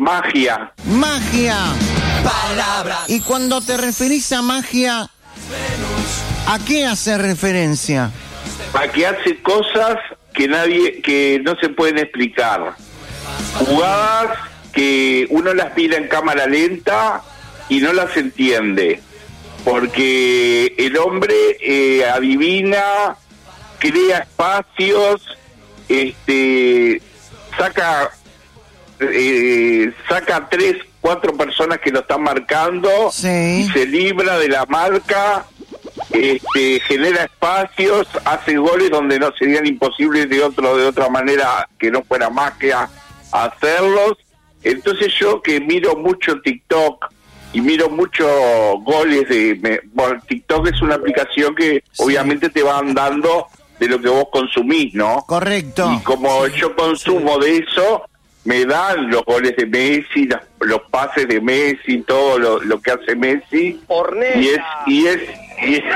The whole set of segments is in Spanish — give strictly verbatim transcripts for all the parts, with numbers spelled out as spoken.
Magia. Magia. Palabras. Y cuando te referís a magia, ¿a qué hace referencia? A que hace cosas que nadie, que no se pueden explicar. Jugadas que uno las mira en cámara lenta y no las entiende. Porque el hombre eh, adivina, crea espacios, este, saca, eh, saca tres, cuatro personas que lo están marcando, sí, y se libra de la marca, este, genera espacios, hace goles donde no serían imposibles de otro, de otra manera que no fuera magia hacerlos. Entonces yo que miro mucho TikTok y miro muchos goles de... Me, bueno, TikTok es una aplicación que sí, obviamente te van dando de lo que vos consumís, ¿no? Correcto. Y como sí, yo consumo sí, de eso, me dan los goles de Messi, los, los pases de Messi, todo lo, lo que hace Messi. Horneta. Y es... Y es y es,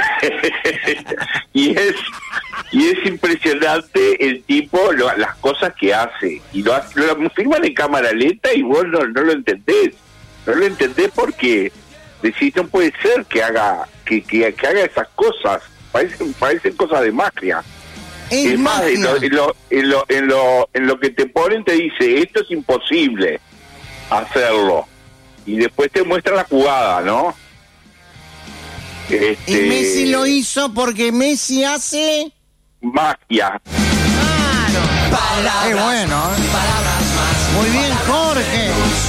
y es y es impresionante el tipo, lo, las cosas que hace. Y lo, lo filman en cámara lenta y vos no, no lo entendés. No lo entendés porque decís, no puede ser que haga que, que, que haga esas cosas. Parecen, parecen cosas de magia. Es, es más, en lo, en, lo, en, lo, en, lo, en lo que te ponen te dice, esto es imposible hacerlo. Y después te muestra la jugada, ¿no? Este... Y Messi lo hizo porque Messi hace... magia. Claro. Palabras, qué bueno, ¿eh? Palabras más. Muy bien, Jorge.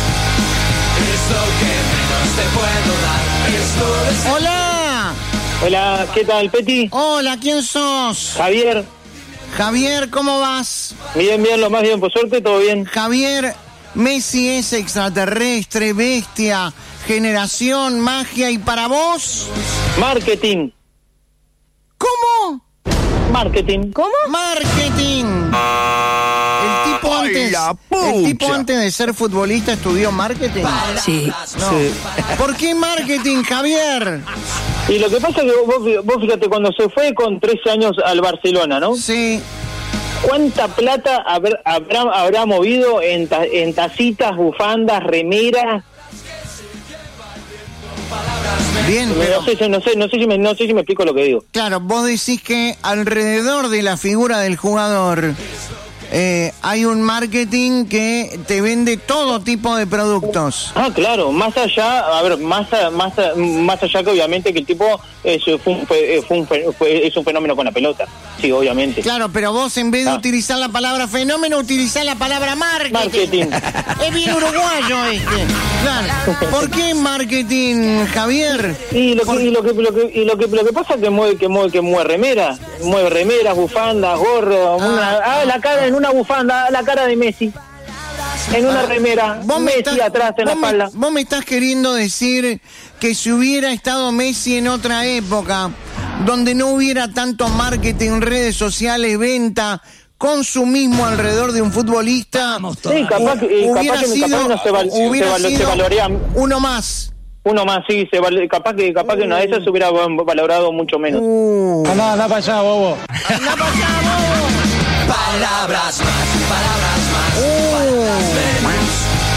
Esto que menos te puedo dar. Esto es... Hola. Hola, ¿qué tal, Peti? Hola, ¿quién sos? Javier. Javier, ¿cómo vas? Bien, bien, lo más bien, por suerte, todo bien. Javier, Messi es extraterrestre, bestia, generación, magia, ¿y para vos? Marketing. ¿Cómo? Marketing. ¿Cómo? Marketing. El tipo antes, el tipo antes de ser futbolista estudió marketing. Sí. No. Sí. ¿Por qué marketing, Javier? Y lo que pasa es que vos, vos fíjate, cuando se fue con trece años al Barcelona, ¿no? Sí. ¿Cuánta plata habrá, habrá, habrá movido en, ta, en tacitas, bufandas, remeras? Bien, pero... No sé, no sé, no sé si me, no sé si me explico lo que digo. Claro, vos decís que alrededor de la figura del jugador eh, hay un marketing que te vende todo tipo de productos. Ah, claro, más allá, a ver, más a, más a, más allá que obviamente que el tipo es, fue un, fue, fue un, fue, es un fenómeno con la pelota, sí, obviamente. Claro, pero vos en vez de ah. utilizar la palabra fenómeno, utilizás la palabra marketing. Marketing. Es bien uruguayo este. Claro. ¿Por qué marketing, Javier? Y lo que, Por... y lo que, lo que, y lo que, lo que pasa es que mueve, que mueve, que mueve remeras, mueve remeras, bufandas, gorro, ah, una, ah, la cara en una bufanda, la cara de Messi. En una remera, vos Messi estás, atrás en la me, espalda. vos me estás queriendo decir que si hubiera estado Messi en otra época, donde no hubiera tanto marketing, redes sociales, venta, consumismo alrededor de un futbolista, sí, capaz, que, hubiera capaz que sido, capaz no se, val, hubiera se, val, sido se valorea uno más. Uno más, sí, se val, capaz que capaz uh. que una de esas se hubiera valorado mucho menos. Uh. Andá, andá para allá, bobo. Andá para allá, bobo. Palabras más, palabras más, uh. palabras menos.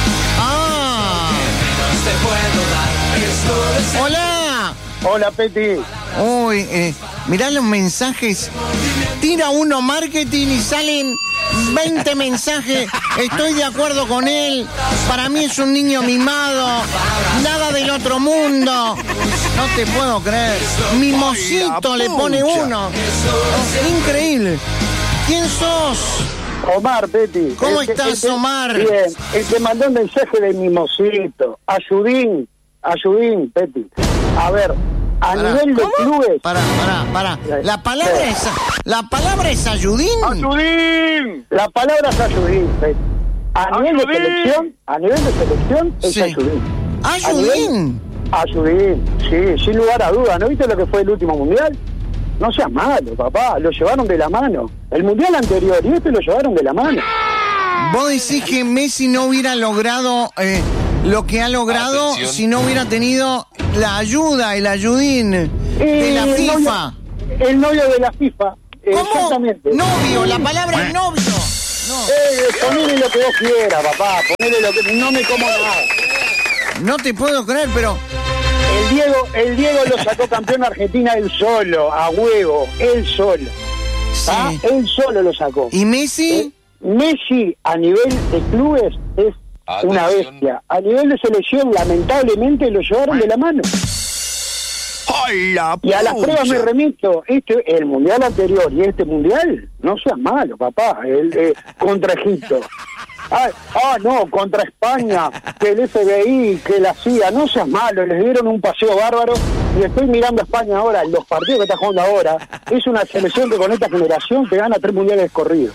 Ah. Menos te puedo dar. Esto es... Hola. Hola, Peti. Uy, eh, mirá los mensajes. Tira uno marketing y salen veinte mensajes. Estoy de acuerdo con él. Para mí es un niño mimado. Nada del otro mundo. No te puedo creer. Mimosito le pone uno. Oh, increíble. ¿Quién sos? Omar, Peti. ¿Cómo el estás, que, el, Omar? Bien. El que mandó un mensaje de mimosito. Ayudín. Ayudín, Peti. A ver, a Pará, nivel de ¿cómo? clubes... Pará, pará, pará. La palabra es... ¿La palabra es ayudín? ¡Ayudín! La palabra es ayudín, Peti. A nivel de selección, a nivel de selección, es Sí. ayudín. ¿Ayudín? Ayudín, sí, sin lugar a dudas. ¿No viste lo que fue el último mundial? No seas malo, papá. Lo llevaron de la mano. El mundial anterior y este lo llevaron de la mano. Vos decís que Messi no hubiera logrado eh, lo que ha logrado Atención. si no hubiera tenido la ayuda, el ayudín de eh, la el FIFA. Novio, el novio de la FIFA. ¿Cómo? Exactamente. Novio, la palabra es novio. No. Eh, ponele lo que vos quieras, papá. Ponele lo que... No me como nada. No te puedo creer, pero... El Diego, el Diego lo sacó campeón Argentina él solo, a huevo, él solo. ¿Ah? Sí. Él solo lo sacó. ¿Y Messi? Eh, Messi a nivel de clubes es Atención. una bestia. A nivel de selección, lamentablemente lo llevaron de la mano. ¡Hola, Y a las pucha! pruebas me remito. Este, el mundial anterior y este mundial, no seas malo, papá. El, eh, contra Egipto. Ah, ah, no, contra España, que el F B I, que la C I A, no seas malo, les dieron un paseo bárbaro. Y estoy mirando a España ahora, los partidos que está jugando ahora, es una selección que con esta generación te gana tres mundiales corridos.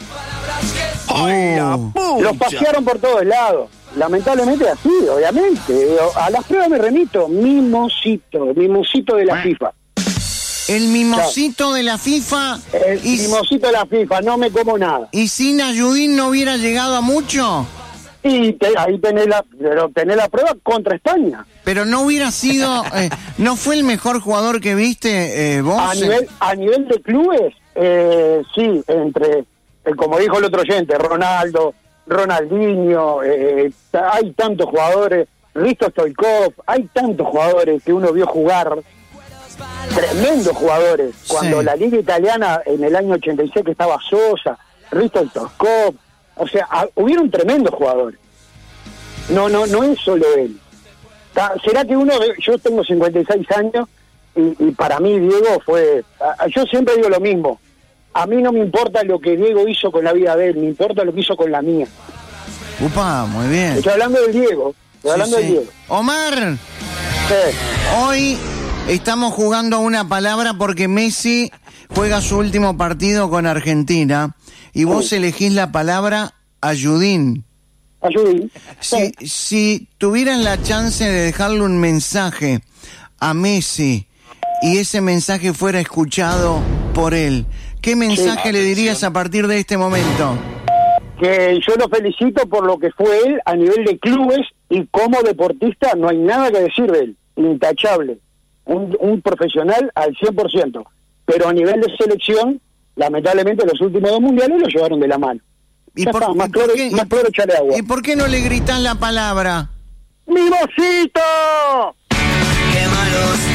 ¡Hola, pucha! Los pasearon por todos lados. Lamentablemente así, obviamente. A las pruebas me remito, mimosito, mimosito de la FIFA. El mimosito de la FIFA. El y, mimosito de la FIFA, no me como nada. y sin Ayudín no hubiera llegado a mucho. Y te- ahí tenés la, pero tenés la prueba contra España. Pero no hubiera sido... eh, ¿No fue el mejor jugador que viste eh, vos? A nivel, a nivel de clubes, eh, sí, entre, eh, como dijo el otro oyente, Ronaldo, Ronaldinho, eh, hay tantos jugadores, Risto Stoichkov, hay tantos jugadores que uno vio jugar, tremendos jugadores. Cuando Sí. la liga italiana en el año ochenta y seis que estaba Sosa, Risto Stoichkov, o sea, a- hubieron tremendos jugadores. No, no, no es solo él. Ta- ¿Será que uno, ve- yo tengo cincuenta y seis años y, y para mí Diego fue, a- yo siempre digo lo mismo, a mí no me importa lo que Diego hizo con la vida de él, me importa lo que hizo con la mía. Upa, muy bien. Estoy hablando del Diego, estoy Sí, hablando sí. del Diego. Omar, Sí. hoy estamos jugando una palabra porque Messi juega su último partido con Argentina y vos Sí. elegís la palabra Ayudín. Ayudín. Si, si tuvieras la chance de dejarle un mensaje a Messi y ese mensaje fuera escuchado por él, ¿qué mensaje le dirías a partir de este momento? Que yo lo felicito por lo que fue él a nivel de clubes y como deportista no hay nada que decir de él, intachable, un, un profesional al cien por ciento, pero a nivel de selección, lamentablemente los últimos dos mundiales lo llevaron de la mano. ¿Y Ya por, está, más y por claro- qué, más y- claro echarle agua. ¿Y por qué no le gritas la palabra? ¡Mimosito! Qué malos